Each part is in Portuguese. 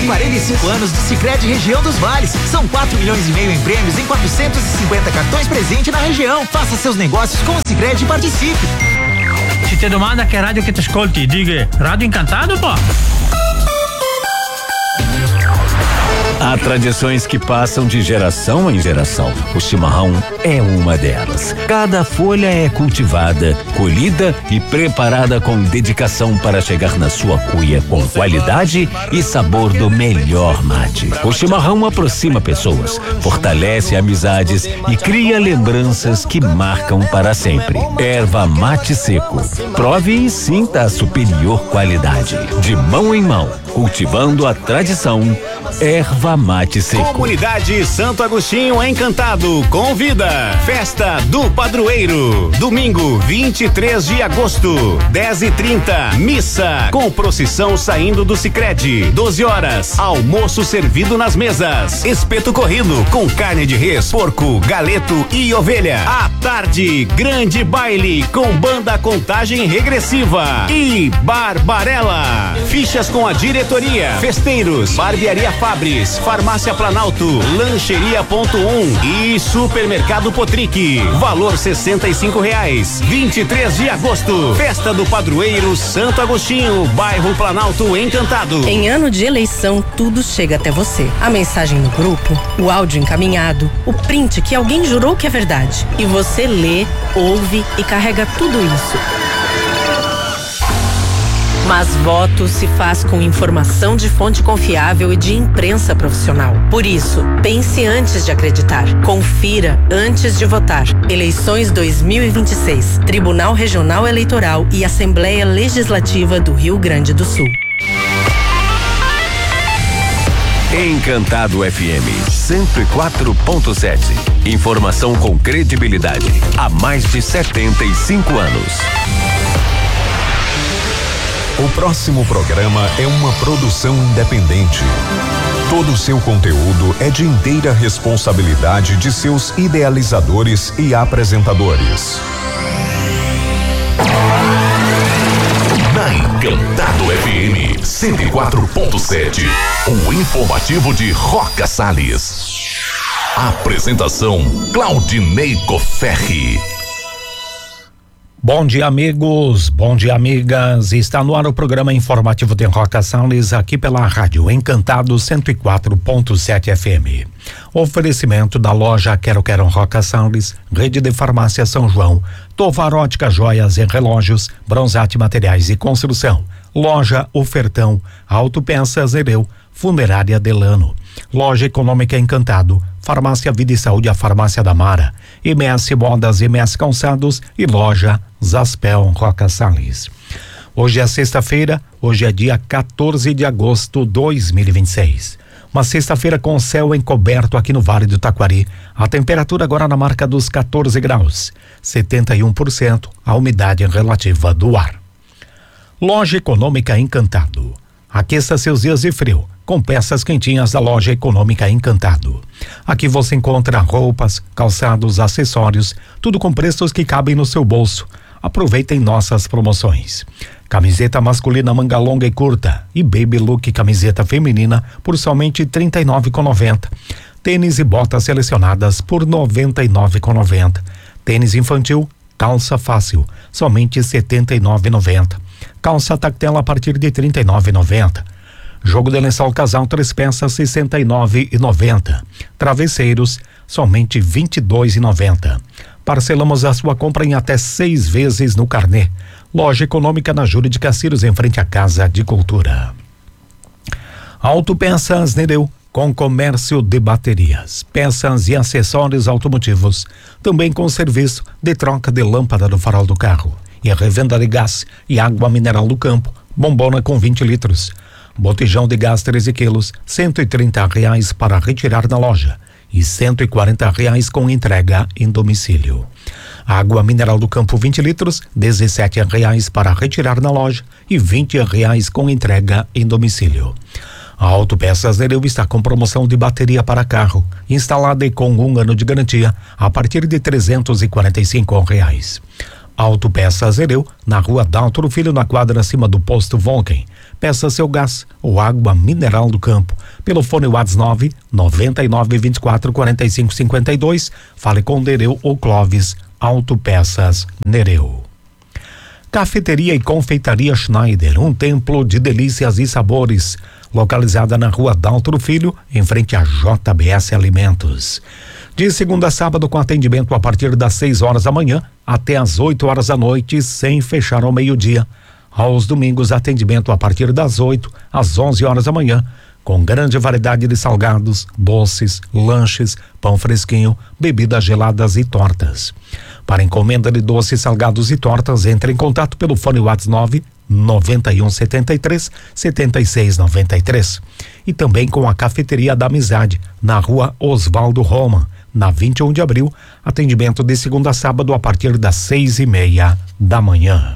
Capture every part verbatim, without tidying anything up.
quarenta e cinco anos do Sicredi Região dos Vales. São quatro milhões e meio em prêmios em quatrocentos e cinquenta cartões presente na região. Faça seus negócios com o Sicredi e participe. Se te domanda che radio che ti ascolti, diga Radio Encantado, pô. Há tradições que passam de geração em geração. O chimarrão é uma delas. Cada folha é cultivada, colhida e preparada com dedicação para chegar na sua cuia com qualidade e sabor do melhor mate. O chimarrão aproxima pessoas, fortalece amizades e cria lembranças que marcam para sempre. Erva mate seco. Prove e sinta a superior qualidade. De mão em mão, cultivando a tradição. Erva mate seco. Comunidade Santo Agostinho Encantado convida. Festa do Padroeiro. Domingo, vinte e três de agosto, dez e trinta. Missa com procissão saindo do Sicredi. doze horas. Almoço servido nas mesas. Espeto corrido com carne de res, porco, galeto e ovelha. À tarde, grande baile com banda contagem regressiva e Barbarella. Fichas com a diretoria. Festeiros, barbearia Fabris, Farmácia Planalto, Lancheria Ponto um e Supermercado Potric. Valor sessenta e cinco reais. vinte e três de agosto, Festa do Padroeiro Santo Agostinho, bairro Planalto Encantado. Em ano de eleição, tudo chega até você. A mensagem no grupo, o áudio encaminhado, o print que alguém jurou que é verdade. E você lê, ouve e carrega tudo isso. Mas voto se faz com informação de fonte confiável e de imprensa profissional. Por isso, pense antes de acreditar. Confira antes de votar. Eleições dois mil e vinte e seis. Tribunal Regional Eleitoral e Assembleia Legislativa do Rio Grande do Sul. Encantado F M cento e quatro ponto sete. Informação com credibilidade há mais de setenta e cinco anos. O próximo programa é uma produção independente. Todo o seu conteúdo é de inteira responsabilidade de seus idealizadores e apresentadores. Na Encantado F M cento e quatro ponto sete, o informativo de Roca Salles. Apresentação Claudinei Coferri. Bom dia, amigos, bom dia, amigas. Está no ar o programa informativo de Roca Salles, aqui pela Rádio Encantado cento e quatro ponto sete F M. Oferecimento da loja Quero Quero Roca Salles, Rede de Farmácia São João, Tovar Ótica Joias e Relógios, Bronzate Materiais e Construção, Loja Ofertão, Autopeças Nereu, Funerária Delano, Loja Econômica Encantado, Farmácia Vida e Saúde, a Farmácia da Mara, M S Modas, M S Calçados e Loja Zaspel Roca Salles. Hoje é sexta-feira, hoje é dia quatorze de agosto de dois mil e vinte e seis. Uma sexta-feira com céu encoberto aqui no Vale do Taquari. A temperatura agora na marca dos quatorze graus, setenta e um por cento a umidade relativa do ar. Loja Econômica Encantado. Aqueça seus dias de frio com peças quentinhas da Loja Econômica Encantado. Aqui você encontra roupas, calçados, acessórios, tudo com preços que cabem no seu bolso. Aproveitem nossas promoções. Camiseta masculina manga longa e curta e Baby Look camiseta feminina por somente trinta e nove reais e noventa centavos. Tênis e botas selecionadas por noventa e nove reais e noventa centavos. Tênis infantil, calça fácil, somente setenta e nove reais e noventa centavos. Calça tactela a partir de trinta e nove reais e noventa centavos. Jogo de lençol casal três peças sessenta e nove reais e noventa centavos. Travesseiros somente vinte e dois reais e noventa centavos. Parcelamos a sua compra em até seis vezes no carnê. Loja Econômica na Júlio de Castilhos, em frente à Casa de Cultura. Autopeças Nereu, com comércio de baterias, peças e acessórios automotivos, também com serviço de troca de lâmpada do farol do carro e a revenda de gás e água mineral do campo, bombona com vinte litros. Botijão de gás treze quilos, cento e trinta reais para retirar na loja e cento e quarenta reais com entrega em domicílio. Água mineral do campo vinte litros, dezessete reais para retirar na loja e vinte reais com entrega em domicílio. A Autopeças Nereu está com promoção de bateria para carro, instalada e com um ano de garantia, a partir de trezentos e quarenta e cinco reais. Autopeças Nereu, na rua Daltro Filho, na quadra acima do posto Volken. Peça seu gás ou água mineral do campo pelo fone WhatsApp nove nove nove vinte e quatro quarenta e cinco cinquenta e dois. Fale com Nereu ou Clóvis Autopeças Nereu. Cafeteria e Confeitaria Schneider, um templo de delícias e sabores, localizada na rua Daltro Filho, em frente a J B S Alimentos. De segunda a sábado, com atendimento a partir das seis horas da manhã até as oito horas da noite, sem fechar ao meio-dia. Aos domingos, atendimento a partir das oito às onze horas da manhã, com grande variedade de salgados, doces, lanches, pão fresquinho, bebidas geladas e tortas. Para encomenda de doces, salgados e tortas, entre em contato pelo fone WhatsApp nove nove um sete três sete seis nove três. E também com a Cafeteria da Amizade, na rua Oswaldo Roma, na vinte e um de abril, atendimento de segunda a sábado a partir das seis e meia da manhã.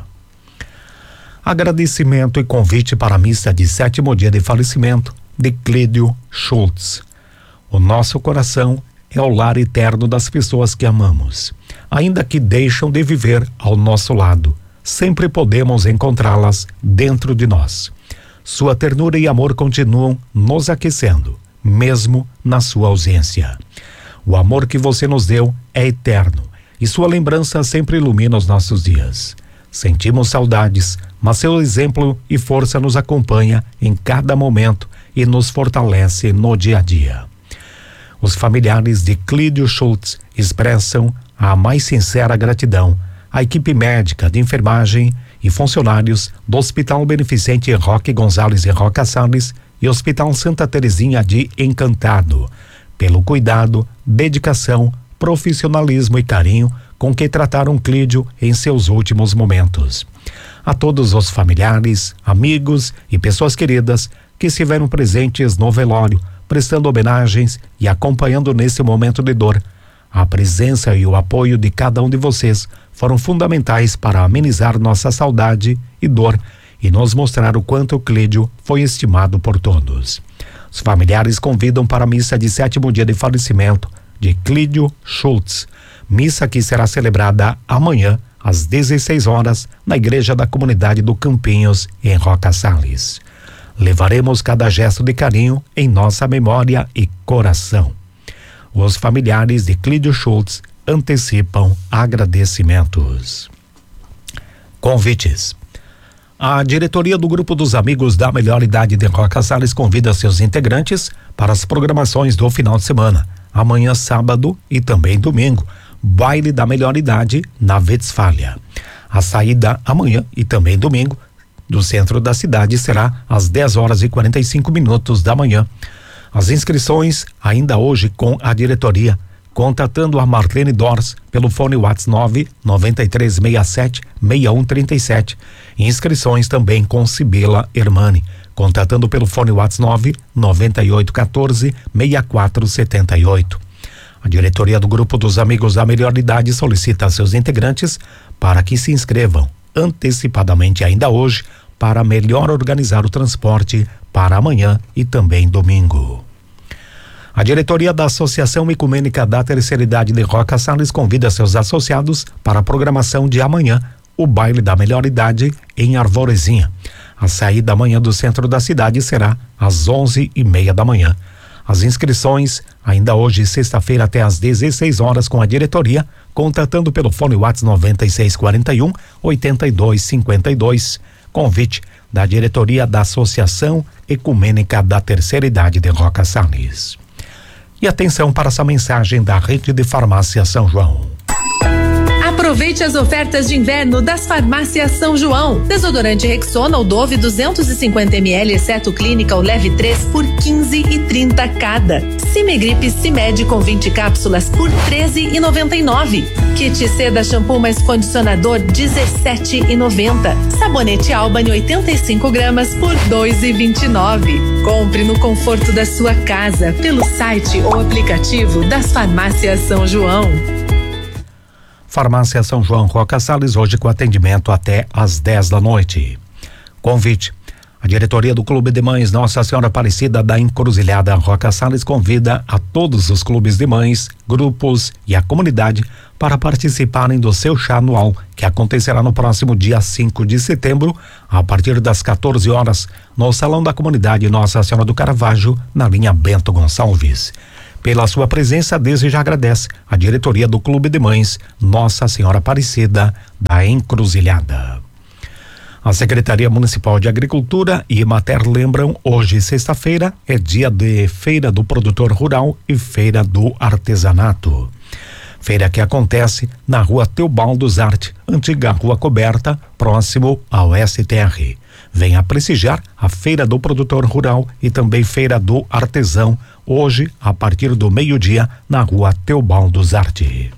Agradecimento e convite para a missa de sétimo dia de falecimento de Clídio Schultz. O nosso coração é o lar eterno das pessoas que amamos. Ainda que deixam de viver ao nosso lado, sempre podemos encontrá-las dentro de nós. Sua ternura e amor continuam nos aquecendo, mesmo na sua ausência. O amor que você nos deu é eterno e sua lembrança sempre ilumina os nossos dias. Sentimos saudades, mas seu exemplo e força nos acompanha em cada momento e nos fortalece no dia a dia. Os familiares de Clídio Schultz expressam a mais sincera gratidão à equipe médica, de enfermagem e funcionários do Hospital Beneficente Roque Gonzalez e Roca Salles e Hospital Santa Terezinha de Encantado, pelo cuidado, dedicação, profissionalismo e carinho com que trataram Clídio em seus últimos momentos. A todos os familiares, amigos e pessoas queridas que estiveram presentes no velório, prestando homenagens e acompanhando nesse momento de dor, a presença e o apoio de cada um de vocês foram fundamentais para amenizar nossa saudade e dor e nos mostrar o quanto Clídio foi estimado por todos. Os familiares convidam para a missa de sétimo dia de falecimento de Clídio Schultz, missa que será celebrada amanhã às dezesseis horas na Igreja da Comunidade do Campinhos, em Roca Salles. Levaremos cada gesto de carinho em nossa memória e coração. Os familiares de Clídio Schultz antecipam agradecimentos. Convites. A diretoria do Grupo dos Amigos da Melhor Idade de Roca Salles convida seus integrantes para as programações do final de semana, amanhã, sábado e também domingo. Baile da Melhor Idade na Westfália. A saída amanhã e também domingo do centro da cidade será às dez horas e quarenta e cinco minutos da manhã. As inscrições ainda hoje com a diretoria, contatando a Marlene Dors pelo fone WhatsApp nove nove três seis sete seis um três sete. Inscrições também com Sibila Hermani, contatando pelo fone WhatsApp nove nove oito um quatro seis quatro sete oito. A diretoria do Grupo dos Amigos da Melhor Idade solicita a seus integrantes para que se inscrevam antecipadamente ainda hoje para melhor organizar o transporte para amanhã e também domingo. A diretoria da Associação Ecumênica da Terceira Idade de Roca Salles convida seus associados para a programação de amanhã, o Baile da Melhor Idade em Arvorezinha. A saída amanhã do centro da cidade será às onze e meia da manhã. As inscrições ainda hoje, sexta-feira, até às dezesseis horas com a diretoria, contatando pelo fone WhatsApp nove seis quatro um oito dois cinco dois. Convite da diretoria da Associação Ecumênica da Terceira Idade de Roca Salles. E atenção para essa mensagem da Rede de Farmácia São João. Aproveite as ofertas de inverno das Farmácias São João. Desodorante Rexona ou Dove duzentos e cinquenta mililitros, exceto Clínica ou Leve três por quinze e trinta cada. Cimegripe Cimed com vinte cápsulas por treze e noventa e nove. Kit Seda Shampoo mais Condicionador dezessete e noventa. Sabonete Albany oitenta e cinco gramas por dois e vinte e nove. Compre no conforto da sua casa pelo site ou aplicativo das Farmácias São João. Farmácia São João Roca Salles, hoje com atendimento até às dez da noite. Convite. A diretoria do Clube de Mães Nossa Senhora Aparecida da Encruzilhada Roca Salles convida a todos os clubes de mães, grupos e a comunidade para participarem do seu chá anual, que acontecerá no próximo dia cinco de setembro, a partir das quatorze horas, no Salão da Comunidade Nossa Senhora do Caravaggio, na linha Bento Gonçalves. Pela sua presença, desde já agradece a diretoria do Clube de Mães Nossa Senhora Aparecida da Encruzilhada. A Secretaria Municipal de Agricultura e Emater lembram, hoje, sexta-feira, é dia de Feira do Produtor Rural e Feira do Artesanato. Feira que acontece na Rua Teobaldo Zarte, antiga Rua Coberta, próximo ao S T R. Venha prestigiar a Feira do Produtor Rural e também Feira do Artesão, hoje, a partir do meio-dia, na Rua Teobaldo Zarte.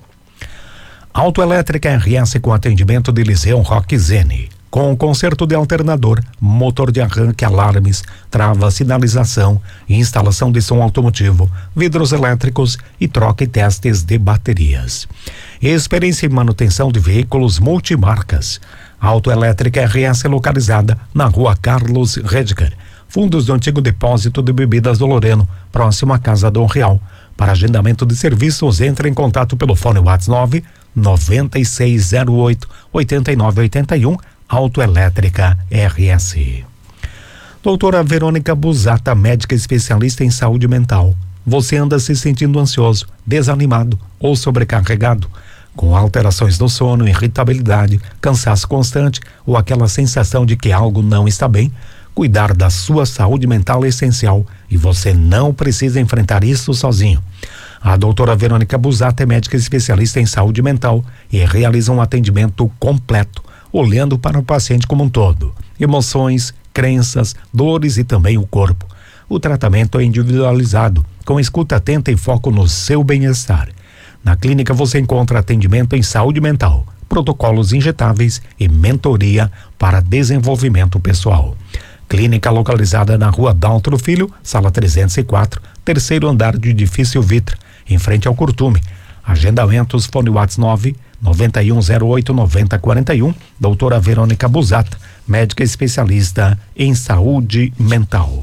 Autoelétrica R S com atendimento de Liseu Roque Zene. Com conserto de alternador, motor de arranque, alarmes, trava, sinalização, instalação de som automotivo, vidros elétricos e troca e testes de baterias. Experiência em manutenção de veículos multimarcas. Autoelétrica R S localizada na Rua Carlos Redger, fundos do antigo depósito de bebidas do Loreno, próximo à Casa Dom Real. Para agendamento de serviços, entre em contato pelo fone WhatsApp nove nove seis zero oito oito nove oito um. Autoelétrica R S. Doutora Verônica Busata, médica especialista em saúde mental. Você anda se sentindo ansioso, desanimado ou sobrecarregado, com alterações no sono, irritabilidade, cansaço constante ou aquela sensação de que algo não está bem? Cuidar da sua saúde mental é essencial e você não precisa enfrentar isso sozinho. A doutora Verônica Busata é médica especialista em saúde mental e realiza um atendimento completo, olhando para o paciente como um todo, emoções, crenças, dores e também o corpo. O tratamento é individualizado, com escuta atenta e foco no seu bem-estar. Na clínica você encontra atendimento em saúde mental, protocolos injetáveis e mentoria para desenvolvimento pessoal. Clínica localizada na Rua Daltro Filho, sala trezentos e quatro, terceiro andar do edifício Vitra, em frente ao Curtume. Agendamentos, fone WhatsApp nove nove um zero oito nove zero quatro um. Doutora Verônica Busata, médica especialista em saúde mental.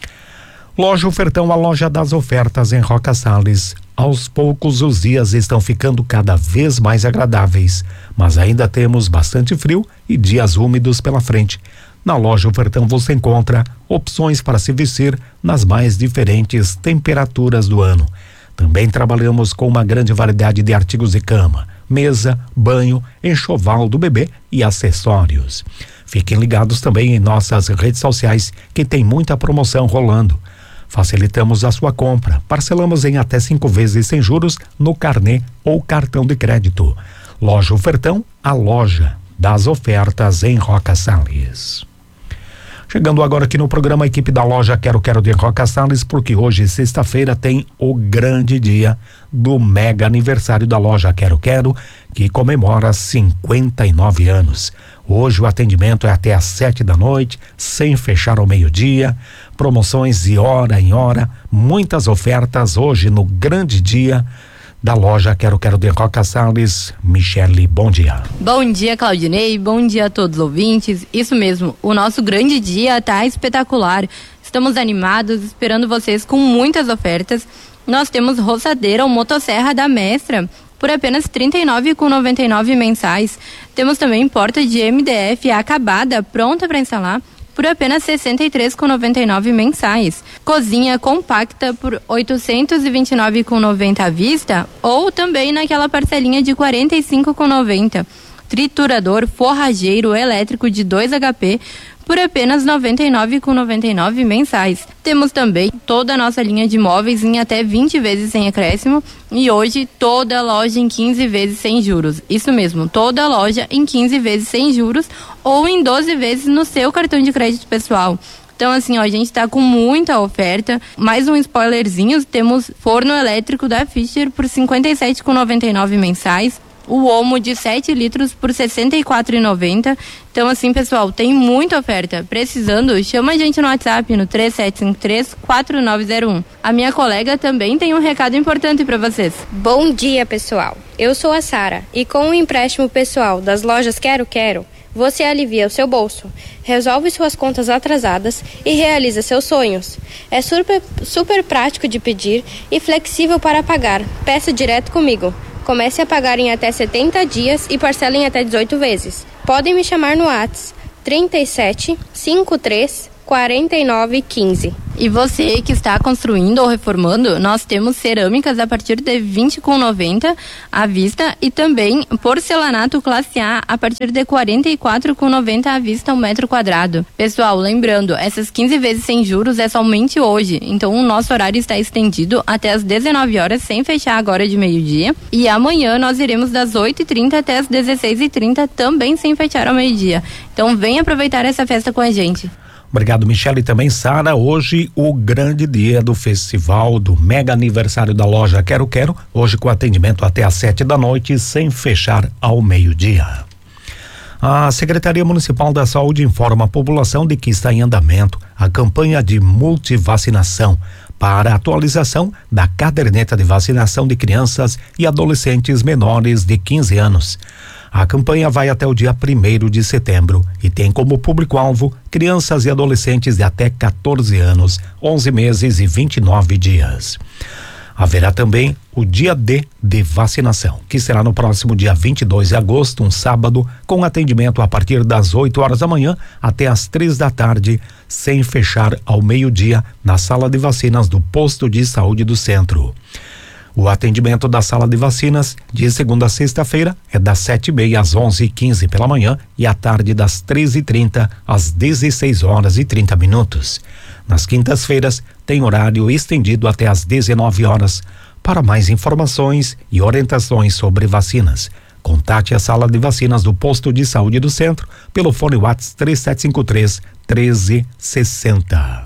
Loja Ofertão, a loja das ofertas em Roca Salles. Aos poucos os dias estão ficando cada vez mais agradáveis, mas ainda temos bastante frio e dias úmidos pela frente. Na Loja Ofertão você encontra opções para se vestir nas mais diferentes temperaturas do ano. Também trabalhamos com uma grande variedade de artigos de cama, mesa, banho, enxoval do bebê e acessórios. Fiquem ligados também em nossas redes sociais, que tem muita promoção rolando. Facilitamos a sua compra, parcelamos em até cinco vezes sem juros no carnê ou cartão de crédito. Loja Ofertão, a loja das ofertas em Roca Salles. Chegando agora aqui no programa, a equipe da loja Quero Quero de Roca Salles, porque hoje, sexta-feira, tem o grande dia do mega aniversário da loja Quero Quero, que comemora cinquenta e nove anos. Hoje o atendimento é até às sete da noite, sem fechar ao meio-dia, promoções de hora em hora, muitas ofertas hoje no grande dia da loja Quero Quero de Roca Salles. Michele, bom dia. Bom dia, Claudinei, bom dia a todos os ouvintes. Isso mesmo, o nosso grande dia tá espetacular. Estamos animados, esperando vocês com muitas ofertas. Nós temos roçadeira ou motosserra da Mestra por apenas trinta e nove reais e noventa e nove centavos mensais. Temos também porta de M D F acabada, pronta para instalar, por apenas sessenta e três reais e noventa e nove centavos mensais. Cozinha compacta por oitocentos e vinte e nove reais e noventa centavos à vista, ou também naquela parcelinha de quarenta e cinco reais e noventa centavos. Triturador forrageiro elétrico de dois H P por apenas noventa e nove reais e noventa e nove centavos mensais. Temos também toda a nossa linha de móveis em até vinte vezes sem acréscimo e hoje toda a loja em quinze vezes sem juros. Isso mesmo, toda a loja em quinze vezes sem juros ou em doze vezes no seu cartão de crédito pessoal. Então, assim, ó, a gente tá com muita oferta. Mais um spoilerzinho, temos forno elétrico da Fischer por cinquenta e sete reais e noventa e nove centavos mensais. O Omo de sete litros por sessenta e quatro reais e noventa centavos. Então, assim, pessoal, tem muita oferta. Precisando, chama a gente no WhatsApp no três sete cinco três, quatro nove zero um. A minha colega também tem um recado importante para vocês. Bom dia, pessoal. Eu sou a Sara e com o empréstimo pessoal das lojas Quero Quero, você alivia o seu bolso, resolve suas contas atrasadas e realiza seus sonhos. É super, super prático de pedir e flexível para pagar. Peça direto comigo. Comece a pagar em até setenta dias e parcela em até dezoito vezes. Podem me chamar no WhatsApp trinta e sete, cinquenta e três, quarenta e nove, quinze. E você que está construindo ou reformando, nós temos cerâmicas a partir de vinte com noventa à vista e também porcelanato classe A a partir de quarenta e quatro com noventa à vista um metro quadrado. Pessoal, lembrando, essas quinze vezes sem juros é somente hoje, então o nosso horário está estendido até as dezenove horas, sem fechar agora de meio-dia, e amanhã nós iremos das oito e trinta até as dezesseis e trinta, também sem fechar ao meio-dia. Então vem aproveitar essa festa com a gente. Obrigado, Michele, e também Sara. Hoje o grande dia do festival, do mega aniversário da loja Quero Quero, hoje com atendimento até às sete da noite, sem fechar ao meio-dia. A Secretaria Municipal da Saúde informa a população de que está em andamento a campanha de multivacinação para a atualização da caderneta de vacinação de crianças e adolescentes menores de quinze anos. A campanha vai até o dia primeiro de setembro e tem como público-alvo crianças e adolescentes de até quatorze anos, onze meses e vinte e nove dias. Haverá também o dia D de vacinação, que será no próximo dia vinte e dois de agosto, um sábado, com atendimento a partir das oito horas da manhã até as três da tarde, sem fechar ao meio-dia, na sala de vacinas do posto de saúde do centro. O atendimento da sala de vacinas de segunda a sexta-feira é das sete e meia às onze e quinze pela manhã e à tarde das treze e trinta às dezesseis horas e trinta minutos. Nas quintas-feiras tem horário estendido até às dezenove horas. Para mais informações e orientações sobre vacinas, contate a sala de vacinas do posto de saúde do centro pelo fone WhatsApp três sete cinco três, treze sessenta.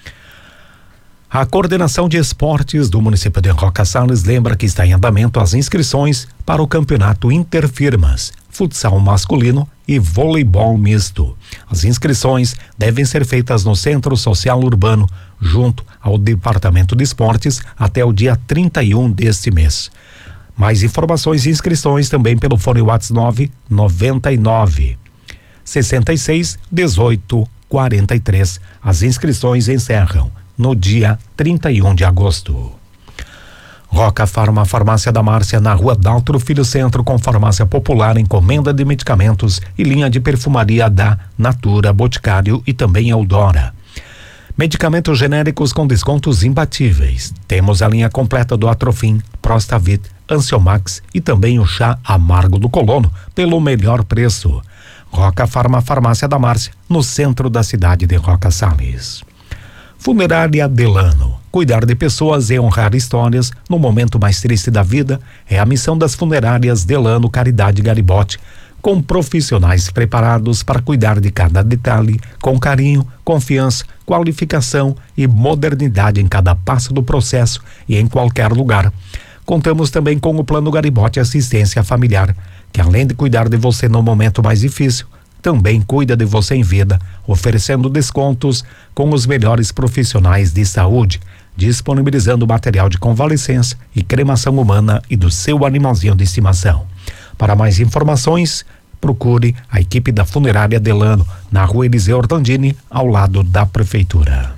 A Coordenação de Esportes do município de Roca Salles lembra que está em andamento as inscrições para o Campeonato Interfirmas, futsal masculino e voleibol misto. As inscrições devem ser feitas no Centro Social Urbano, junto ao Departamento de Esportes, até o dia trinta e um deste mês. Mais informações e inscrições também pelo fone WhatsApp nove noventa e nove, sessenta e seis, dezoito, quarenta e três. As inscrições encerram no dia trinta e um de agosto. Roca Farma, Farmácia da Márcia, na rua Daltro Filho Centro, com farmácia popular, encomenda de medicamentos e linha de perfumaria da Natura, Boticário e também Eudora. Medicamentos genéricos com descontos imbatíveis. Temos a linha completa do Atrofim, Prostavit, Ansiomax e também o chá amargo do colono, pelo melhor preço. Roca Farma, Farmácia da Márcia, no centro da cidade de Roca Salles. Funerária Delano. Cuidar de pessoas e honrar histórias no momento mais triste da vida é a missão das funerárias Delano Caridade Garibote, com profissionais preparados para cuidar de cada detalhe, com carinho, confiança, qualificação e modernidade em cada passo do processo e em qualquer lugar. Contamos também com o Plano Garibote Assistência Familiar, que além de cuidar de você no momento mais difícil, também cuida de você em vida, oferecendo descontos com os melhores profissionais de saúde, disponibilizando material de convalescença e cremação humana e do seu animalzinho de estimação. Para mais informações, procure a equipe da Funerária Delano, na rua Eliseu Ortandini, ao lado da Prefeitura.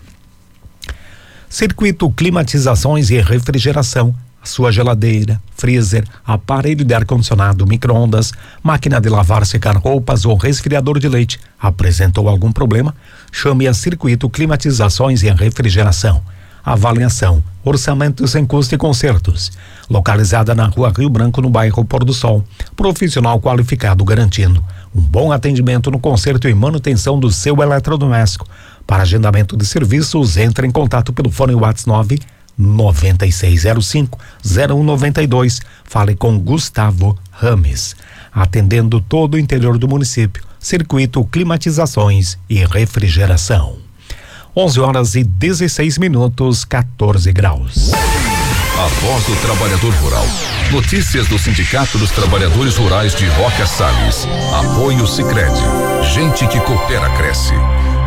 Circuito Climatizações e Refrigeração. Sua geladeira, freezer, aparelho de ar-condicionado, micro-ondas, máquina de lavar, secar roupas ou resfriador de leite apresentou algum problema? Chame a Circuito Climatizações e Refrigeração. Avaliação, orçamento sem custo e consertos. Localizada na rua Rio Branco, no bairro Pôr do Sol. Profissional qualificado garantindo um bom atendimento no conserto e manutenção do seu eletrodoméstico. Para agendamento de serviços, entre em contato pelo fone WhatsApp nove noventa e seis zero cinco, zero um noventa e dois. Fale com Gustavo Rames. Atendendo todo o interior do município. Circuito Climatizações e Refrigeração. onze horas e dezesseis minutos, quatorze graus. A voz do trabalhador rural. Notícias do Sindicato dos Trabalhadores Rurais de Roca Salles. Apoio Sicredi. Gente que coopera cresce.